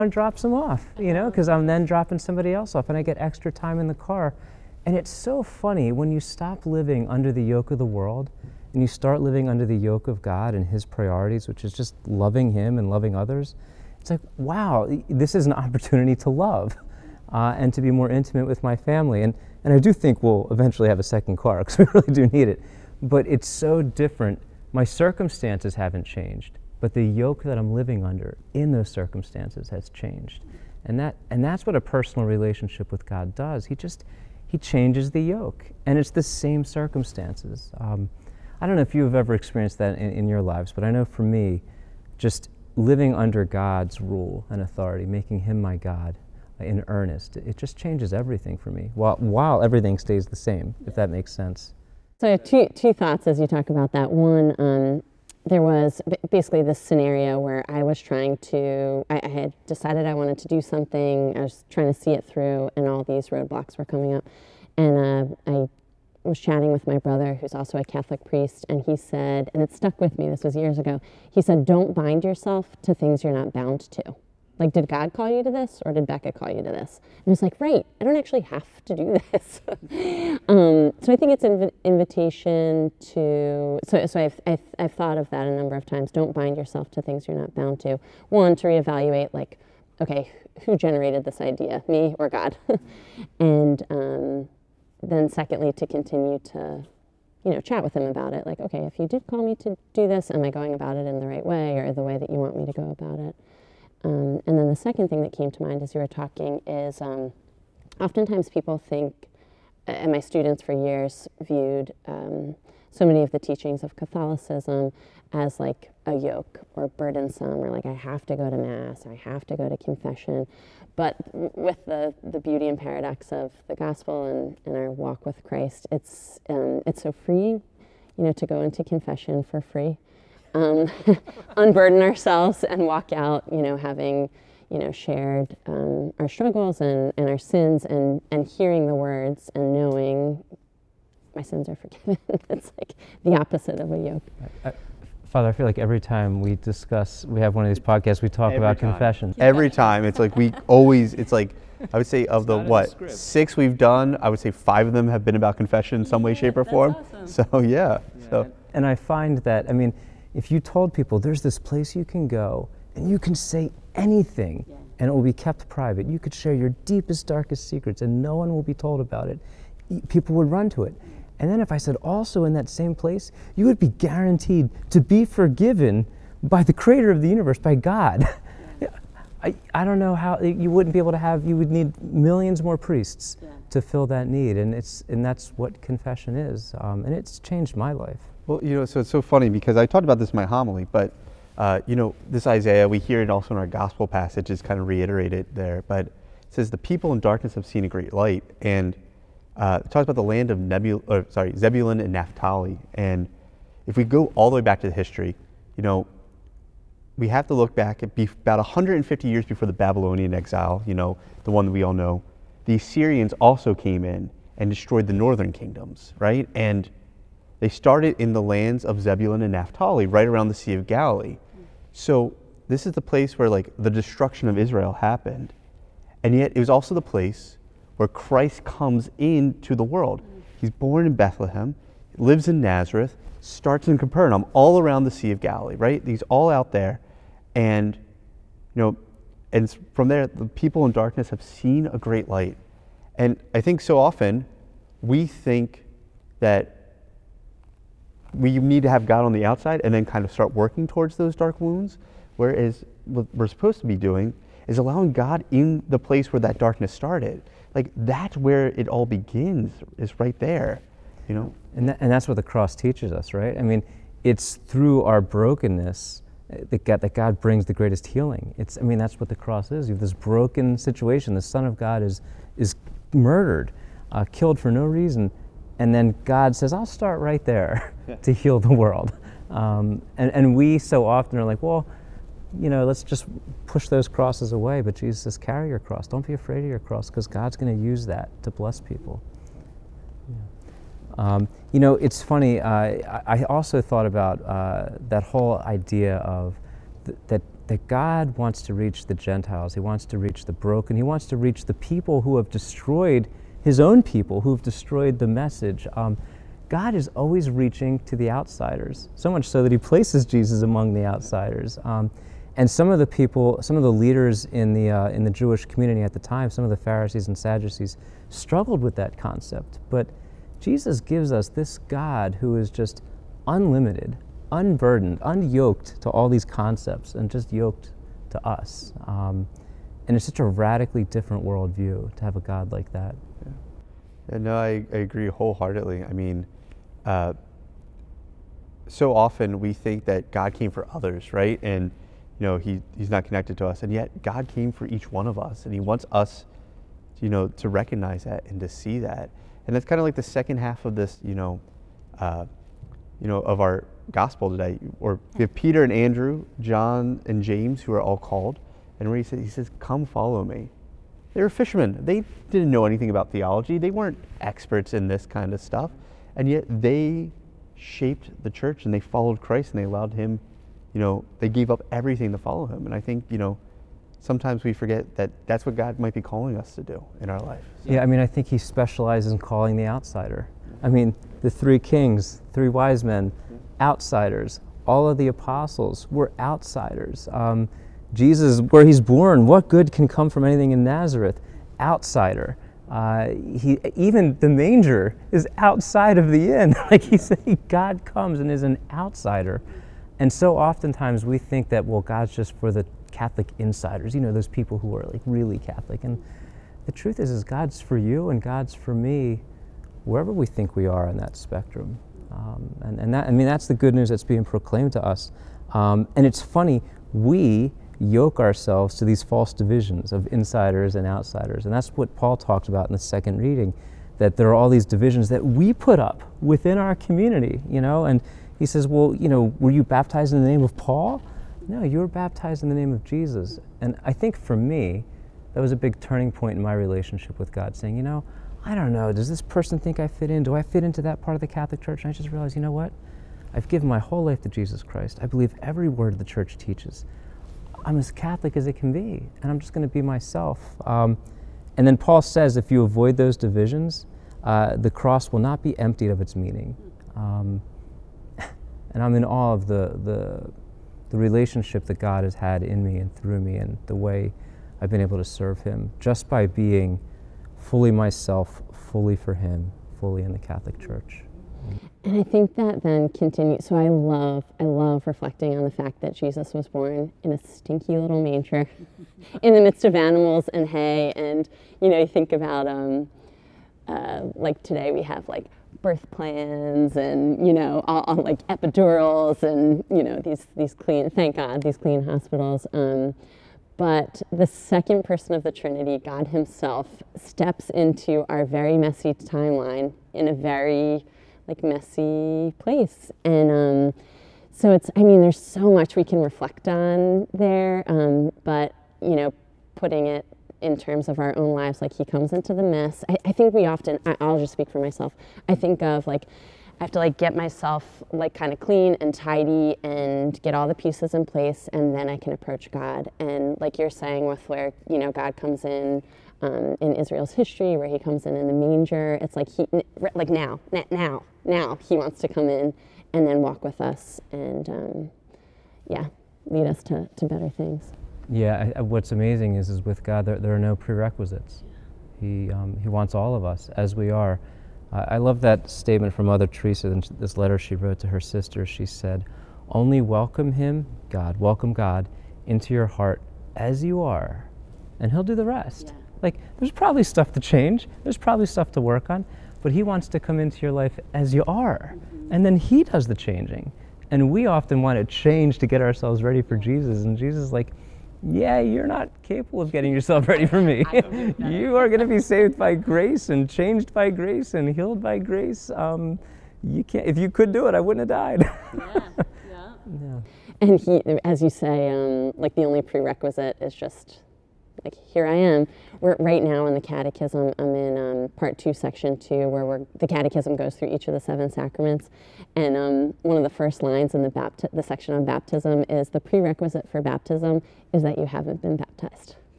and drops them off, because I'm then dropping somebody else off and I get extra time in the car. And it's so funny when you stop living under the yoke of the world and you start living under the yoke of God and His priorities, which is just loving Him and loving others. It's like, wow, this is an opportunity to love and to be more intimate with my family. And I do think we'll eventually have a second car because we really do need it. But it's so different. My circumstances haven't changed, but the yoke that I'm living under in those circumstances has changed. And that's what a personal relationship with God does. He changes the yoke, and it's the same circumstances. I don't know if you've ever experienced that in your lives, but I know for me, just living under God's rule and authority, making Him my God in earnest, it just changes everything for me, while everything stays the same, if that makes sense. So I have two thoughts as you talk about that. One, there was basically this scenario where I was I had decided I wanted to do something, I was trying to see it through, and all these roadblocks were coming up. And I was chatting with my brother, who's also a Catholic priest, and he said, and it stuck with me, this was years ago, he said, don't bind yourself to things you're not bound to. Like, did God call you to this, or did Becca call you to this? And I was like, right, I don't actually have to do this. So I think it's an invitation to, so I've thought of that a number of times. Don't bind yourself to things you're not bound to. One, to reevaluate, like, okay, who generated this idea, me or God? And then secondly, to continue to, chat with Him about it. Like, okay, if you did call me to do this, am I going about it in the right way, or the way that you want me to go about it? And then the second thing that came to mind as you were talking is oftentimes people think, and my students for years viewed so many of the teachings of Catholicism as like a yoke or burdensome, or like I have to go to Mass, I have to go to confession. But with the beauty and paradox of the gospel and our walk with Christ, it's so freeing, to go into confession for free. Unburden ourselves and walk out, having, shared our struggles and our sins, and hearing the words and knowing my sins are forgiven. It's like the opposite of a yoke. Father, I feel like every time we have one of these podcasts, we talk about confession. Every time. It's like it's like, I would say of the, 6 we've done, I would say 5 of them have been about confession in some way, shape, or form. Awesome. So, yeah. And I find that, if you told people there's this place you can go and you can say anything and it will be kept private, you could share your deepest, darkest secrets and no one will be told about it, people would run to it. And then if I said also in that same place, you would be guaranteed to be forgiven by the creator of the universe, by God. I don't know how you wouldn't be able to you would need millions more priests to fill that need. And that's what confession is. And it's changed my life. Well, so it's so funny because I talked about this in my homily, but, this Isaiah, we hear it also in our gospel passages kind of reiterated there, but it says, the people in darkness have seen a great light. And it talks about the land of Zebulun and Naphtali. And if we go all the way back to the history, we have to look back at about 150 years before the Babylonian exile, the one that we all know. The Assyrians also came in and destroyed the northern kingdoms, right? And they started in the lands of Zebulun and Naphtali, right around the Sea of Galilee. So this is the place where the destruction of Israel happened. And yet it was also the place where Christ comes into the world. He's born in Bethlehem, lives in Nazareth, starts in Capernaum, all around the Sea of Galilee, right? He's all out there. And, and from there, the people in darkness have seen a great light. And I think so often we think that we need to have God on the outside and then kind of start working towards those dark wounds, whereas what we're supposed to be doing is allowing God in the place where that darkness started. Like, that's where it all begins, is right there, And that's what the cross teaches us, right? It's through our brokenness that God brings the greatest healing. That's what the cross is. You have this broken situation. The Son of God is murdered, killed for no reason. And then God says, I'll start right there to heal the world. And we so often are like, well, let's just push those crosses away. But Jesus says, carry your cross. Don't be afraid of your cross, because God's going to use that to bless people. It's funny. I also thought about that whole idea of that that God wants to reach the Gentiles. He wants to reach the broken. He wants to reach the people who have destroyed his own people, who have destroyed the message. God is always reaching to the outsiders, so much so that he places Jesus among the outsiders. And some of the people, some of the leaders in the Jewish community at the time, some of the Pharisees and Sadducees, struggled with that concept. But Jesus gives us this God who is just unlimited, unburdened, unyoked to all these concepts, and just yoked to us. And it's such a radically different worldview to have a God like that. Yeah, no, I agree wholeheartedly. I mean, so often we think that God came for others, right? And he's not connected to us, and yet God came for each one of us, and he wants us, to recognize that and to see that. And that's kind of like the second half of this, of our gospel today. Or we have Peter and Andrew, John and James, who are all called, and where he says, "Come, follow me." They were fishermen. They didn't know anything about theology. They weren't experts in this kind of stuff, and yet they shaped the church, and they followed Christ, and they allowed him. They gave up everything to follow him. And I think, sometimes we forget that that's what God might be calling us to do in our life. So. Yeah, I mean, I think he specializes in calling the outsider. I mean, the 3 kings, 3 wise men, outsiders. All of the apostles were outsiders. Jesus, where he's born, what good can come from anything in Nazareth? Outsider. Even the manger is outside of the inn. Like he's saying, God comes and is an outsider. And so oftentimes we think that, well, God's just for the Catholic insiders, those people who are like really Catholic. And the truth is God's for you and God's for me, wherever we think we are on that spectrum. And that's the good news that's being proclaimed to us. And it's funny, we yoke ourselves to these false divisions of insiders and outsiders. And that's what Paul talked about in the second reading, that there are all these divisions that we put up within our community, and he says, well, were you baptized in the name of Paul? No, you were baptized in the name of Jesus. And I think for me, that was a big turning point in my relationship with God, saying, I don't know, does this person think I fit in? Do I fit into that part of the Catholic Church? And I just realized, you know what? I've given my whole life to Jesus Christ. I believe every word the church teaches. I'm as Catholic as it can be, and I'm just going to be myself. And then Paul says, if you avoid those divisions, the cross will not be emptied of its meaning. And I'm in awe of the relationship that God has had in me and through me, and the way I've been able to serve him just by being fully myself, fully for him, fully in the Catholic Church. And I think that then continues. So I love reflecting on the fact that Jesus was born in a stinky little manger in the midst of animals and hay. And, you think about, like today we have like birth plans and, all like epidurals and, these clean, thank God, these clean hospitals. But the second person of the Trinity, God himself, steps into our very messy timeline in a very messy place. And so there's so much we can reflect on there, but, putting it in terms of our own lives, like he comes into the mess. I think we often, I'll just speak for myself, I think of I have to get myself kind of clean and tidy and get all the pieces in place, and then I can approach God. And like you're saying with where, God comes in Israel's history, where he comes in the manger, it's now he wants to come in and then walk with us and lead us to better things. Yeah, what's amazing is with God, there are no prerequisites. He wants all of us as we are. I love that statement from Mother Teresa in this letter she wrote to her sister. She said, only welcome him, welcome God, into your heart as you are, and he'll do the rest. Yeah. There's probably stuff to change, there's probably stuff to work on, but he wants to come into your life as you are, and then he does the changing. And we often want to change to get ourselves ready for Jesus, and Jesus is like, yeah, you're not capable of getting yourself ready for me. You are going to be saved by grace and changed by grace and healed by grace. You can't. If you could do it, I wouldn't have died. Yeah. And he, as you say, the only prerequisite is just like, here I am. We're right now in the catechism. I'm in part 2, section 2, where the catechism goes through each of the 7 sacraments. And one of the first lines in the section on baptism is the prerequisite for baptism is that you haven't been baptized.